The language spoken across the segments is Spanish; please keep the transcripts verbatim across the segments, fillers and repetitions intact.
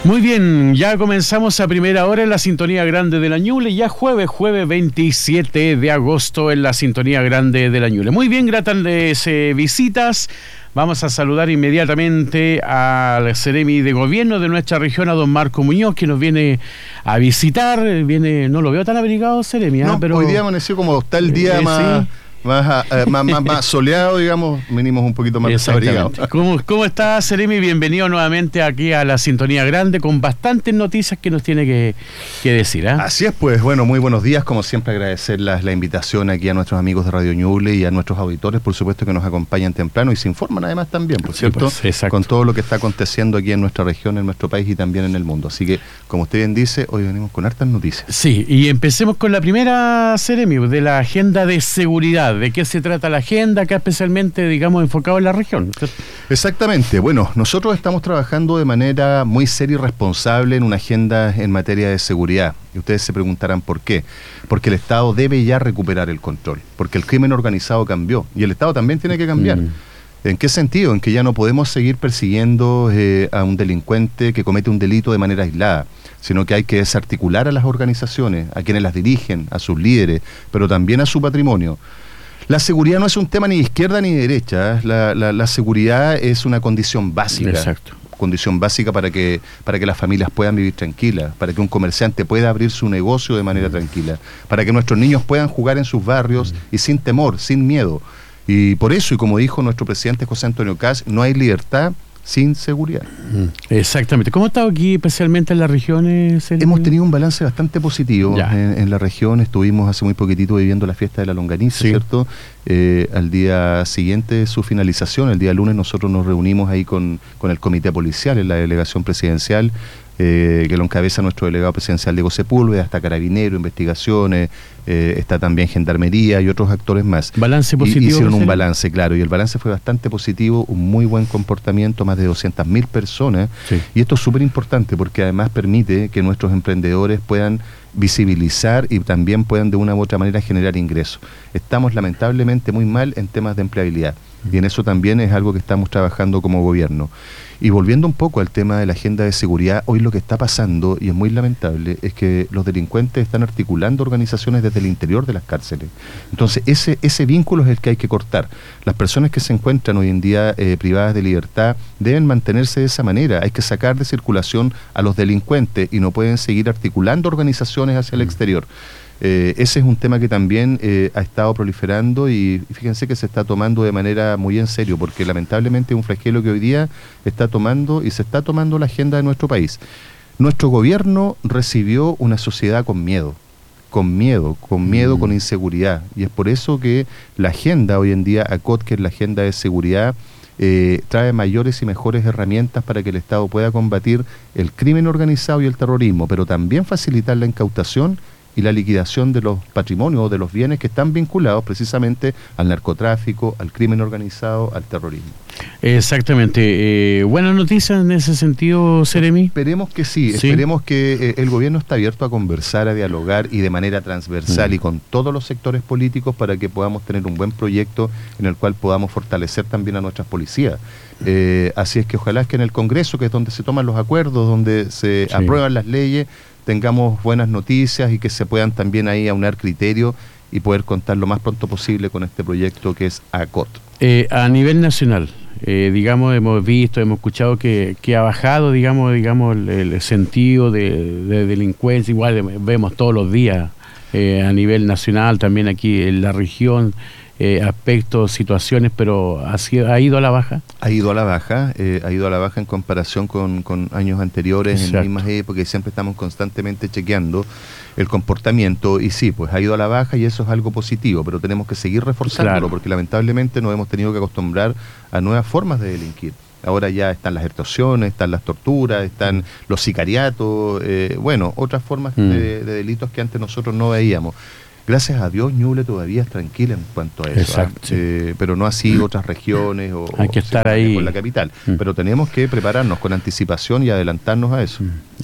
Muy bien, ya comenzamos a primera hora en la sintonía grande de la Ñuble, ya jueves, jueves veintisiete de agosto en la sintonía grande de la Ñuble. Muy bien, grandes eh, visitas. Vamos a saludar inmediatamente al Ceremi de Gobierno de nuestra región, a don Marco Muñoz, que nos viene a visitar. Viene, no lo veo tan abrigado, Ceremi, ¿eh? No, pero hoy día amaneció como está el día eh, más... sí. Más, eh, más, más, más soleado, digamos, venimos un poquito más desabrigados. ¿Cómo, ¿Cómo está, Ceremi? Bienvenido nuevamente aquí a la Sintonía Grande con bastantes noticias que nos tiene que, que decir. ¿eh? Así es, pues, bueno, muy buenos días. Como siempre, agradecer la, la invitación aquí a nuestros amigos de Radio Ñuble y a nuestros auditores, por supuesto, que nos acompañan temprano y se informan además también, por cierto, sí, pues, con todo lo que está aconteciendo aquí en nuestra región, en nuestro país y también en el mundo. Así que, como usted bien dice, hoy venimos con hartas noticias. Sí, y empecemos con la primera, Ceremi, de la agenda de seguridad. ¿De qué se trata la agenda acá, especialmente, digamos, enfocado en la región? Exactamente. Bueno, nosotros estamos trabajando de manera muy seria y responsable en una agenda en materia de seguridad. Y ustedes se preguntarán por qué. Porque el Estado debe ya recuperar el control. Porque el crimen organizado cambió. Y el Estado también tiene que cambiar. Mm. ¿En qué sentido? En que ya no podemos seguir persiguiendo eh, a un delincuente que comete un delito de manera aislada, sino que hay que desarticular a las organizaciones, a quienes las dirigen, a sus líderes, pero también a su patrimonio. La seguridad no es un tema ni de izquierda ni de derecha, ¿eh? la, la, la seguridad es una condición básica. Exacto. Condición básica para que, para que las familias puedan vivir tranquilas, para que un comerciante pueda abrir su negocio de manera tranquila, para que nuestros niños puedan jugar en sus barrios y sin temor, sin miedo. Y por eso, y como dijo nuestro presidente José Antonio Kast, no hay libertad sin seguridad. Exactamente. ¿Cómo ha estado aquí, especialmente en las regiones? El... Hemos tenido un balance bastante positivo en, en la región. Estuvimos hace muy poquitito viviendo la fiesta de la longaniza, sí. ¿Cierto? Eh, al día siguiente de su finalización, el día lunes, nosotros nos reunimos ahí con, con el comité policial en la delegación presidencial, eh, que lo encabeza nuestro delegado presidencial Diego Sepúlveda, hasta Carabinero, Investigaciones, eh, está también Gendarmería y otros actores más. ¿Balance positivo? Y, hicieron un balance, claro, y el balance fue bastante positivo, un muy buen comportamiento, más de doscientas mil personas, sí. Y esto es súper importante porque además permite que nuestros emprendedores puedan visibilizar y también puedan de una u otra manera generar ingresos. Estamos lamentablemente muy mal en temas de empleabilidad y en eso también es algo que estamos trabajando como gobierno. Y volviendo un poco al tema de la agenda de seguridad, hoy lo que está pasando, y es muy lamentable, es que los delincuentes están articulando organizaciones desde el interior de las cárceles. Entonces ese, ese vínculo es el que hay que cortar. Las personas que se encuentran hoy en día eh, privadas de libertad deben mantenerse de esa manera. Hay que sacar de circulación a los delincuentes y no pueden seguir articulando organizaciones hacia el exterior. Eh, ese es un tema que también eh, ha estado proliferando y fíjense que se está tomando de manera muy en serio, porque lamentablemente es un flagelo que hoy día está tomando y se está tomando la agenda de nuestro país. Nuestro gobierno recibió una sociedad con miedo, con miedo, con miedo, mm. con inseguridad, y es por eso que la agenda hoy en día, A C O T, que es la agenda de seguridad, Eh, trae mayores y mejores herramientas para que el Estado pueda combatir el crimen organizado y el terrorismo, pero también facilitar la incautación y la liquidación de los patrimonios o de los bienes que están vinculados precisamente al narcotráfico, al crimen organizado, al terrorismo. Exactamente. Eh, buenas noticias en ese sentido, Ceremi. Esperemos que sí, sí. Esperemos que eh, el gobierno está abierto a conversar, a dialogar y de manera transversal mm. y con todos los sectores políticos para que podamos tener un buen proyecto en el cual podamos fortalecer también a nuestras policías. Eh, así es que ojalá que en el Congreso, que es donde se toman los acuerdos, donde se sí. aprueban las leyes, tengamos buenas noticias y que se puedan también ahí aunar criterios y poder contar lo más pronto posible con este proyecto que es A C O T. Eh, a nivel nacional, eh, digamos, hemos visto, hemos escuchado que, que ha bajado, digamos, digamos el, el sentido de, de delincuencia, igual vemos todos los días eh, a nivel nacional, también aquí en la región, eh, aspectos, situaciones, pero ¿ha, sido, ¿ha ido a la baja? Ha ido a la baja, eh, ha ido a la baja en comparación con, con años anteriores. Exacto. En mismas épocas, y siempre estamos constantemente chequeando el comportamiento, y sí, pues ha ido a la baja y eso es algo positivo, pero tenemos que seguir reforzándolo, claro. Porque lamentablemente nos hemos tenido que acostumbrar a nuevas formas de delinquir. Ahora ya están las extorsiones, están las torturas, están los sicariatos, eh, bueno, otras formas mm. de, de delitos que antes nosotros no veíamos. Gracias a Dios, Ñuble todavía es tranquila en cuanto a eso. Exacto, ¿eh? Sí. Eh, pero no así otras regiones o, Hay que o estar ahí con la capital. Mm. Pero tenemos que prepararnos con anticipación y adelantarnos a eso.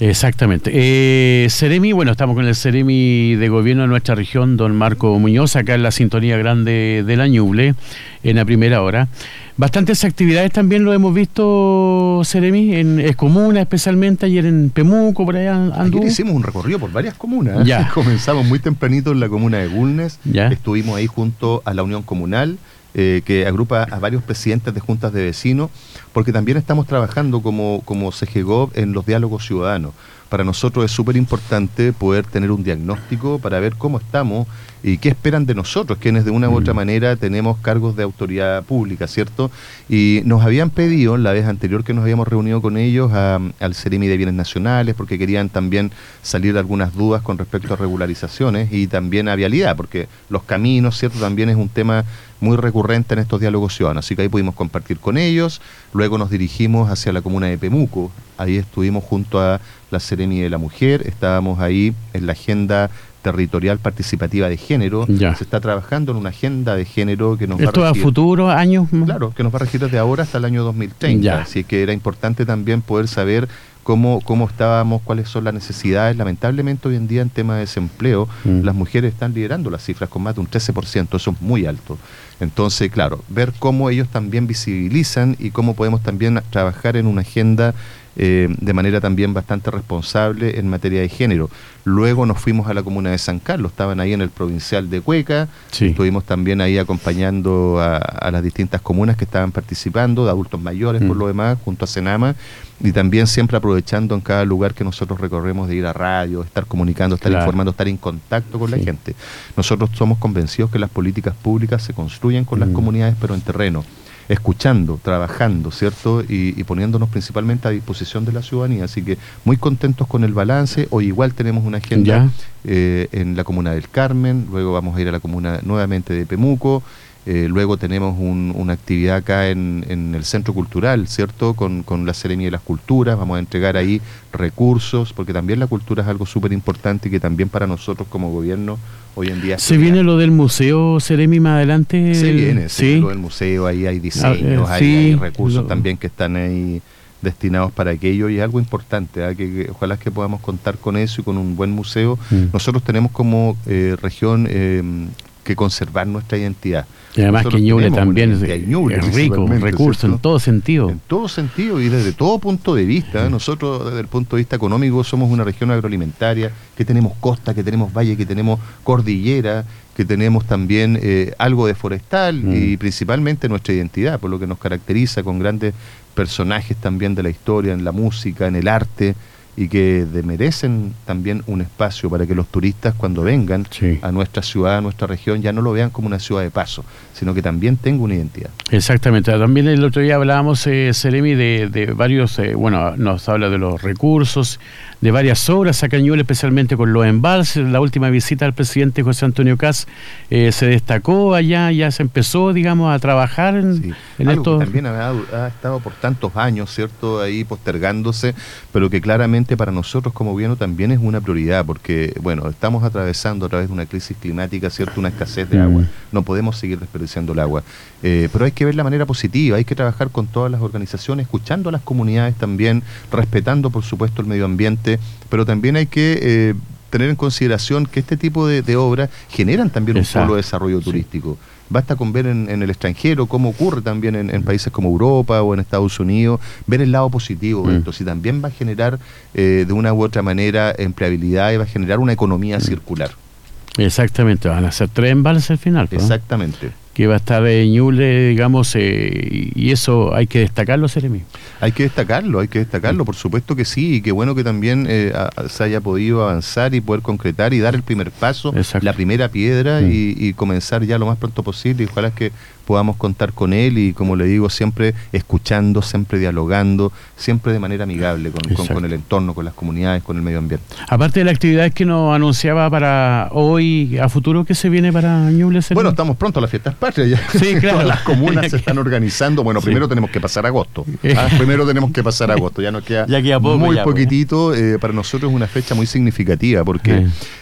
Exactamente. Eh, Seremi, bueno, estamos con el Seremi de Gobierno de nuestra región, don Marco Muñoz, acá en la sintonía grande de la Ñuble, en la primera hora. Bastantes actividades también lo hemos visto, Seremi, en Escomuna, especialmente ayer en Pemuco, por allá anduvo. Ayer hicimos un recorrido por varias comunas. Ya. Comenzamos muy tempranito en la comuna de Bulnes, ya. Estuvimos ahí junto a la Unión Comunal, eh, que agrupa a varios presidentes de juntas de vecinos, porque también estamos trabajando como, como C G Gov en los diálogos ciudadanos. Para nosotros es súper importante poder tener un diagnóstico para ver cómo estamos y qué esperan de nosotros, quienes de una u otra manera tenemos cargos de autoridad pública, ¿cierto? Y nos habían pedido, la vez anterior que nos habíamos reunido con ellos, a, al Seremi de Bienes Nacionales, porque querían también salir algunas dudas con respecto a regularizaciones y también a vialidad, porque los caminos, ¿cierto? También es un tema muy recurrente en estos diálogos ciudadanos, así que ahí pudimos compartir con ellos. Luego nos dirigimos hacia la comuna de Pemuco, ahí estuvimos junto a la Seremi de la Mujer, estábamos ahí en la agenda territorial participativa de género. Ya. Se está trabajando en una agenda de género que nos ¿Esto va a regir, a futuro, años? Claro, que nos va a regir desde ahora hasta el año dos mil treinta, ya. Así que era importante también poder saber cómo, cómo estábamos, cuáles son las necesidades. Lamentablemente hoy en día en tema de desempleo, mm. las mujeres están liderando las cifras con más de un trece por ciento, eso es muy alto. Entonces, claro, ver cómo ellos también visibilizan y cómo podemos también trabajar en una agenda eh, de manera también bastante responsable en materia de género. Luego nos fuimos a la comuna de San Carlos, estaban ahí en el provincial de Cueca, sí. Estuvimos también ahí acompañando a, a las distintas comunas que estaban participando, de adultos mayores mm. por lo demás, junto a Senama, y también siempre aprovechando en cada lugar que nosotros recorremos de ir a radio, estar comunicando, estar claro. informando, estar en contacto con sí. la gente. Nosotros somos convencidos que las políticas públicas se construyen con mm. las comunidades, pero en terreno, escuchando, trabajando, ¿cierto? Y, y poniéndonos principalmente a disposición de la ciudadanía. Así que muy contentos con el balance. Hoy igual tenemos una agenda eh, en la comuna del Carmen, luego vamos a ir a la comuna nuevamente de Pemuco. Eh, luego tenemos un, una actividad acá en, en el Centro Cultural, ¿cierto? Con, con la Seremi de las Culturas, vamos a entregar ahí recursos, porque también la cultura es algo súper importante y que también para nosotros como gobierno hoy en día... ¿Se viene lo del museo, Seremi, más adelante? Se viene, se viene lo del museo, ahí hay diseños, ah, eh, hay, sí, hay recursos lo... también que están ahí destinados para aquello y es algo importante, ¿eh? que, que ojalá que podamos contar con eso y con un buen museo. Mm. Nosotros tenemos como eh, región eh, que conservar nuestra identidad. Y además nosotros que Ñuble también es, Ñuble, es rico, recurso en todo sentido. En todo sentido y desde todo punto de vista. Sí. Nosotros desde el punto de vista económico somos una región agroalimentaria, que tenemos costa, que tenemos valle, que tenemos cordillera, que tenemos también eh, algo de forestal mm. y principalmente nuestra identidad, por lo que nos caracteriza con grandes personajes también de la historia, en la música, en el arte, y que merecen también un espacio para que los turistas cuando vengan sí. a nuestra ciudad, a nuestra región, ya no lo vean como una ciudad de paso, sino que también tenga una identidad. Exactamente. También el otro día hablábamos, eh, Seremi, de, de varios, eh, bueno, nos habla de los recursos, de varias obras acá en Ñuble, especialmente con los embalses. La última visita al presidente José Antonio Kast eh, se destacó allá, ya se empezó, digamos, a trabajar en, sí. en Algo esto. Que también ha, ha estado por tantos años, ¿cierto?, ahí postergándose, pero que claramente para nosotros como gobierno también es una prioridad, porque, bueno, estamos atravesando a través de una crisis climática, ¿cierto?, una escasez de mm. agua. No podemos seguir desperdiciando el agua. Eh, pero hay que ver la manera positiva, hay que trabajar con todas las organizaciones, escuchando a las comunidades también, respetando, por supuesto, el medio ambiente, pero también hay que eh, tener en consideración que este tipo de, de obras generan también Exacto. un polo de desarrollo turístico. Sí. Basta con ver en, en el extranjero cómo ocurre también en, en países como Europa o en Estados Unidos, ver el lado positivo de mm. esto. Si también va a generar eh, de una u otra manera empleabilidad y va a generar una economía mm. circular. Exactamente, van a ser tres embalses al final. ¿no? Exactamente. Que va a estar en Ñuble, digamos, eh, y eso hay que destacarlo, Seremi. Hay que destacarlo, hay que destacarlo, por supuesto que sí, y qué bueno que también eh, a, se haya podido avanzar y poder concretar y dar el primer paso, Exacto. la primera piedra mm. y, y comenzar ya lo más pronto posible, y ojalá que podamos contar con él y, como le digo, siempre escuchando, siempre dialogando, siempre de manera amigable con, con, con el entorno, con las comunidades, con el medio ambiente. Aparte de la actividad que nos anunciaba para hoy, a futuro, ¿qué se viene para Ñuble? Bueno, estamos pronto a las fiestas patrias ya. Sí, claro. Todas las comunas se están organizando. Bueno, sí. primero tenemos que pasar agosto. ¿ah? Primero tenemos que pasar agosto. Ya nos queda, ya queda poco, muy ya, poquitito. Eh, para nosotros es una fecha muy significativa porque... Sí.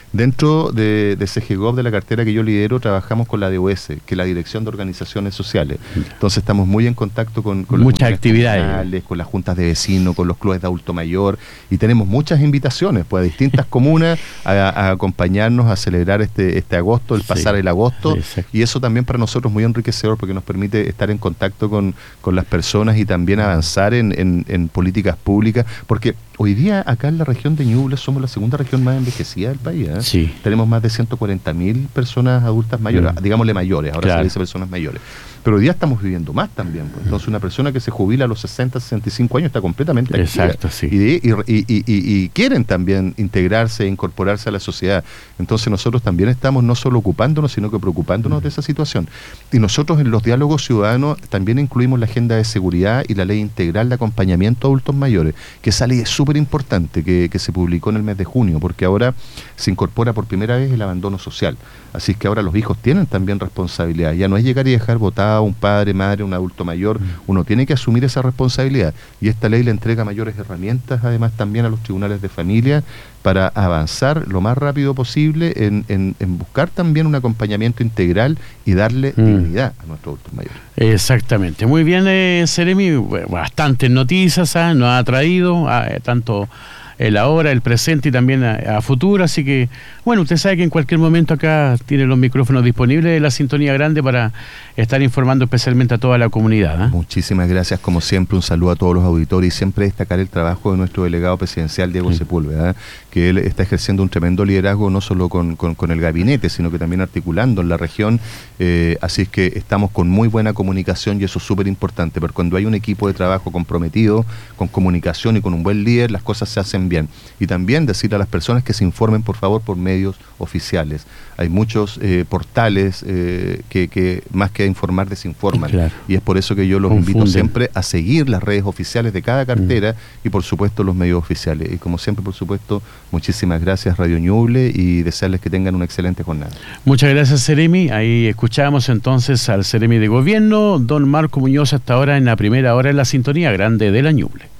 Dentro de, de C G G O V, de la cartera que yo lidero, trabajamos con la D O S, que es la Dirección de Organizaciones Sociales. Entonces estamos muy en contacto con, con muchas actividades, con las juntas de vecinos, con los clubes de adulto mayor, y tenemos muchas invitaciones pues a distintas comunas a, a acompañarnos a celebrar este, este agosto, el pasar sí, el agosto, sí, y eso también para nosotros es muy enriquecedor porque nos permite estar en contacto con, con las personas y también avanzar en, en, en políticas públicas, porque hoy día acá en la región de Ñuble somos la segunda región más envejecida del país, ¿eh? Sí. Tenemos más de ciento cuarenta mil personas adultas mayores, mm. digámosle mayores, ahora claro. se dice personas mayores. Pero hoy día estamos viviendo más también. Pues. Entonces una persona que se jubila a los sesenta, sesenta y cinco años está completamente activa. Exacto, sí. Y, de, y, y, y, y quieren también integrarse e incorporarse a la sociedad. Entonces nosotros también estamos no solo ocupándonos, sino que preocupándonos mm. de esa situación. Y nosotros en los diálogos ciudadanos también incluimos la agenda de seguridad y la ley integral de acompañamiento a adultos mayores, que esa ley es súper importante, que, que se publicó en el mes de junio, porque ahora se incorpora por primera vez el abandono social. Así es que ahora los hijos tienen también responsabilidad. Ya no es llegar y dejar votar a un padre, madre, un adulto mayor. Uno tiene que asumir esa responsabilidad. Y esta ley le entrega mayores herramientas, además, también a los tribunales de familia para avanzar lo más rápido posible en, en, en buscar también un acompañamiento integral y darle mm. dignidad a nuestros adultos mayores. Exactamente. Muy bien, eh, Seremi. Bastantes noticias ¿eh? nos ha traído, eh, tanto el ahora, el presente y también a, a futuro, así que, bueno, usted sabe que en cualquier momento acá tiene los micrófonos disponibles de la Sintonía Grande para estar informando especialmente a toda la comunidad. ¿eh? Muchísimas gracias, como siempre, un saludo a todos los auditores y siempre destacar el trabajo de nuestro delegado presidencial, Diego sí. Sepúlveda, ¿eh? que él está ejerciendo un tremendo liderazgo, no solo con, con, con el gabinete, sino que también articulando en la región, eh, así es que estamos con muy buena comunicación y eso es súper importante, porque cuando hay un equipo de trabajo comprometido, con comunicación y con un buen líder, las cosas se hacen bien. Y también decirle a las personas que se informen, por favor, por medios oficiales. Hay muchos eh, portales eh, que, que más que informar desinforman. Claro. Y es por eso que yo los Confunden. invito siempre a seguir las redes oficiales de cada cartera mm. y por supuesto los medios oficiales. Y como siempre, por supuesto, muchísimas gracias Radio Ñuble y desearles que tengan una excelente jornada. Muchas gracias, Seremi. Ahí escuchamos entonces al Seremi de Gobierno, don Marco Muñoz, hasta ahora en la primera hora en la Sintonía Grande de la Ñuble.